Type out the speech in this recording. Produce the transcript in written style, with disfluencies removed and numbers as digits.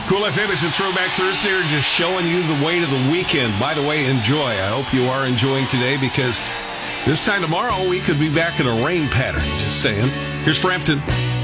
Cool FM is a Throwback Thursday. We're just showing you the way to the weekend. By the way, enjoy. I hope you are enjoying today because this time tomorrow we could be back in a rain pattern. Just saying. Here's Frampton.